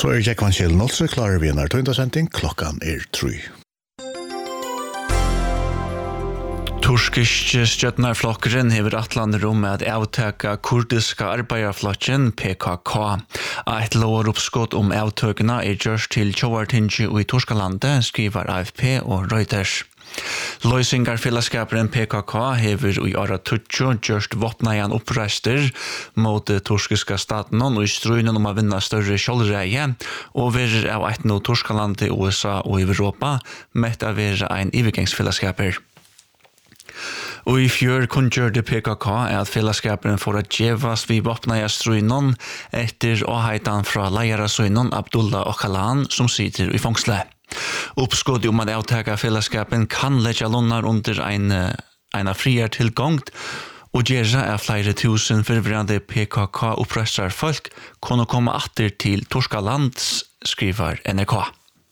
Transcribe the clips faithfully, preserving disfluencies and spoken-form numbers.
Så er Jack Van Kjell Nolse klarer vi en her tøyndasending, klokkan er tre. Turkisk stjøtnarflokkeren hever atlander om at avtaka kurdiska arbeiderflokken P K K. Et lovoppskott om avtøkene er gjørst til Tjovartingi og i Torskalandet, skriver A F P og Reuters. Løysingarfellesskaperen P K K hever i åra tutjo gjørst våpnajan opprester mot turkiska staten og i struinen om å vinne større kjolreie, og verer av et nå Torskalandet, U S A og Europa, mett av være ein ivergangsfellesskaper. Og i fjør kunngjørte P K K at fellesskaperen får at djevas vi våpna i struinen etter åheitan fra leierasøynen Abdullah Öcalan som sitter i fangsle. Uppskottet om at avtaka fellesskapen kan leggja lunnar under en, en frier tilgångt og gjøre av flere tusen forvirrande P K K-opprøstar folk kunne komme atter til Torskaland, skriver N R K.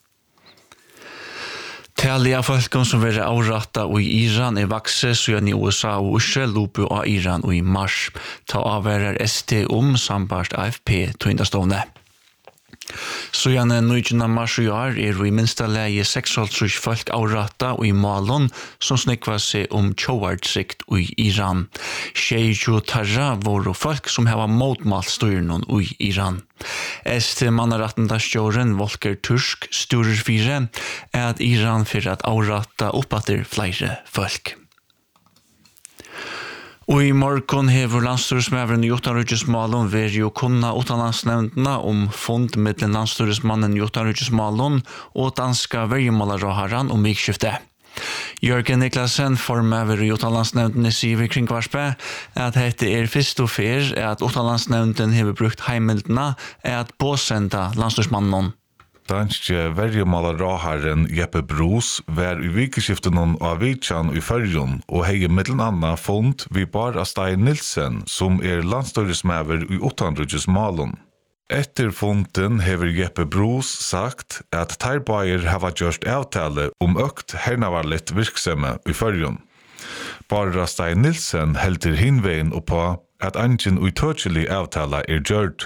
Tallet av folken som vil avratta i Iran er vakse, siden i U S A og Israel lopu av Iran i mars. Ta avverer S T om sambart A F P tøyndastående. Siden nittende mars i år er i minsta leie seksoghalvtreds folk avratta i Malon som snikva seg om tjovartsikt i Iran. tjueto tarra var folk som hava motmalt styrnen i Iran. S T mannarattendastjåren Volker Tursk styrer fire er at Iran for at avratta oppatter flere folk. Og i morgon hever landstyresmæveren Jotanrujusmalon ver jo kunna utanlandsnevndena om fond mellom landstyresmannen Jotanrujusmalon og danska vergemålaråharan om vikskifte. Jørgen Niklasen, formøver i utanlandsnevnden sier kring Kvarspe, at dette er først og fer at utanlandsnevnden hever brukt heimildene at påsenda landstyresmannen. Danske vergemålaråharen Jeppe Brus var i vikeskiften av Vitjan i Førjon og hei mellom anna fond vi bara Stein Nilsen som er landstyresmæver i Utanrujusmalon. Etter fonden hever Jeppe Brus sagt at Teirbaier hava gjørst avtale om økt hernavarligt virksomhet i Førjon. Bara Stein Nilsen helter hinveien oppa at angen utørselig avtale er gjørt.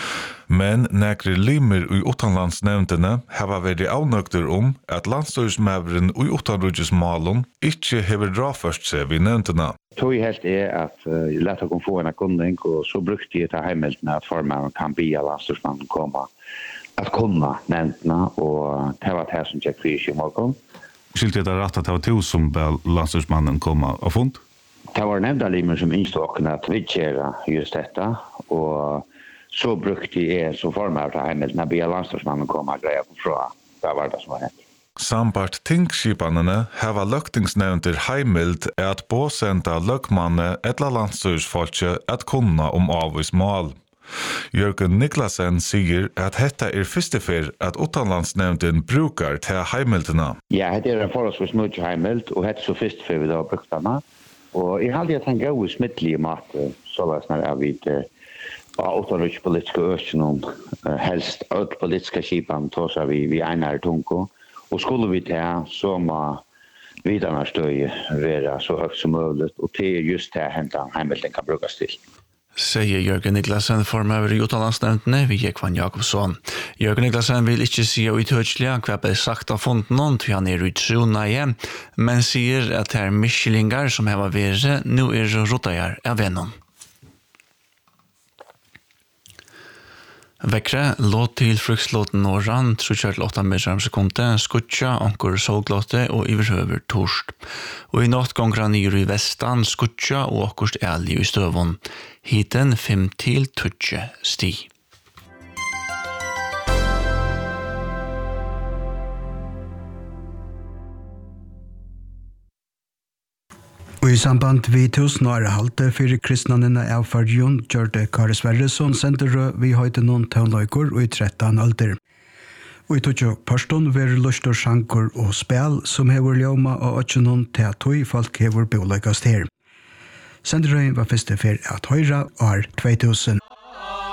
Men nekre limer i utanlandsnevndene hava vært avnøkter om at landstyresmæveren i Utanrujusmalon ikke hever draførst seg vid nevndene. Tog helt er at uh, lett å få en kunding, og så brukte jeg til heimeldene at formøveren kan bia landstyresmannen komme at kunne nevndene, og det var det som tjekk fri i morgen. Skilte det rett at det var to som bel landstyresmannen komme av fond? Det var nevnda limer som innståkene at vi kjera just dette, og så brukte jeg så formøveren til heimeldene at bia landstyresmannen komme og greia på fra. Det var det som var hendt. Sambart tingskipanene hava løktingsnevnder heimild at båsenda løkmanne etla landstyresfolket at kunna om avvis mål. Jørgen Niklasen sier at dette er fyrstefer at utanlandsnevnden brukar til heimildene. Ja, det er en forholdsvis mye heimild, og dette er så fyrstefer vi da har brukt denne. Og jeg har aldri tenkt gode smittlige mat, så var det jeg vidt av utanriks politiske øsene, helst alt politiske skipan, tås av vi, vi egnar tunko. Og skulle vi ta, så må vidarna støy være så høyt som mulig, og det er just det hentan heimelden kan brukes til. Sier Jørgen Niklasen, formøver i utenlandsnevndene, vi gikk Van Jakobsson. Jørgen Niklasen vil ikke si utørselig hva ble sagt av fonden, til han er utrona igjen, men sier at det er miskjelingar som har vært, nå er rotajar av vennom. Vekre, låt til frukslåten Norran, trukjert til åtta meter om sekundet, skutja, anker solglåte og iverhøver torst. Og i natt gonger nyr i vestan, skutja og akkurst ærlig i støvun. Hiten fem til tutje sti. Og i samband vi tusen år halte for kristnanene av Førjon, gjørte Kari Sverresson sender vi høyde noen tøvnløyker og i trettan alder. Og i tog påstånd var lust og sjanker og spil som hever ljøma og ikke noen til at tog folk hever boliggast her. Senderøyen var første for at høyre år to tusen.